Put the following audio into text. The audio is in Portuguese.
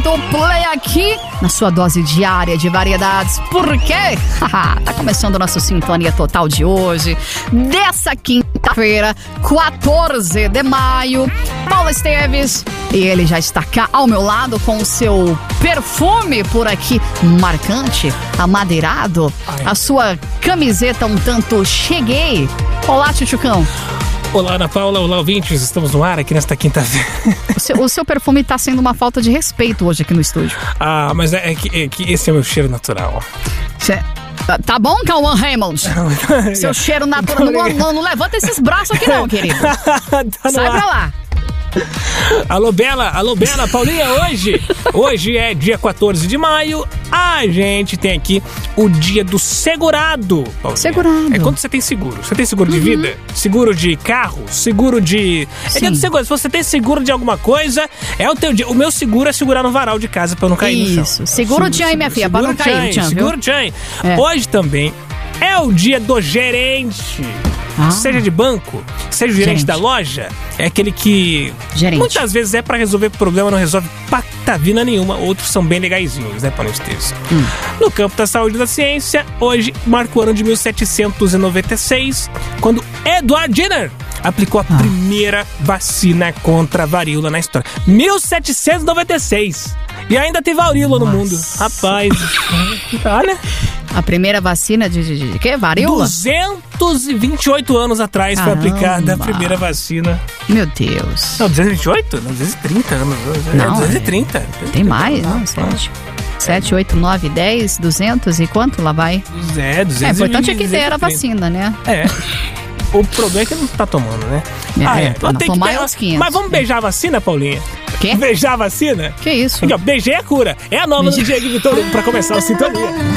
do play aqui na sua dose diária de variedades. Por quê? Tá começando o nosso Sintonia Total de hoje, dessa quinta-feira, 14 de maio. Paulo Esteves, e ele já está cá ao meu lado com o seu perfume por aqui marcante, amadeirado, a sua camiseta um tanto cheguei. Olá, Tchutchucão. Olá, Ana Paula, olá, ouvintes, estamos no ar aqui nesta quinta-feira. O seu perfume está sendo uma falta de respeito hoje aqui no estúdio. Mas é que esse é o meu cheiro natural. Tá bom, Cauã Raymond? Seu cheiro natural. Não levanta esses braços aqui não, querido. Sai pra lá. Alô, Bela, Paulinha, hoje é dia 14 de maio, a gente tem aqui o dia do segurado, Paulinha. Segurado. É quando você tem seguro. Você tem seguro de vida, seguro de carro, seguro de... É dia do seguro. Se você tem seguro de alguma coisa, é o teu dia. O meu seguro é segurar no varal de casa pra eu não cair no chão. Isso, seguro Tchan, minha filha, pra não cair no chão, seguro Tchan. Hoje também é o dia do gerente. Seja de banco, seja o gerente da loja, é aquele que muitas vezes é pra resolver problema, não resolve patavina nenhuma. Outros são bem legaizinhos, né, Paulo Esteves? No campo da saúde e da ciência, hoje marca o ano de 1796, quando Edward Jenner aplicou a primeira vacina contra a varíola na história. 1796! E ainda tem varíola no mundo. Rapaz, olha... A primeira vacina de quê? Varíola? 228 anos atrás foi aplicada a primeira vacina. Meu Deus. Não, 228? Não, 230 anos. Não, 230. Tem mais, não, 7, 8, 9, 10, 200 e quanto lá vai? 200. É importante é que ter a vacina, né? É. O problema é que não tá tomando, né? Tomar é os 500. Mas vamos beijar a vacina, Paulinha? Quê? Beijar a vacina? Que isso? Aqui, ó, beijei a cura. É a nova do Diego Vitor pra começar a sintonia.